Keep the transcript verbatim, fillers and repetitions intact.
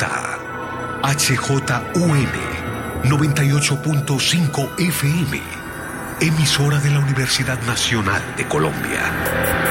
Bogotá. H J U N noventa y ocho punto cinco F M. Emisora de la Universidad Nacional de Colombia.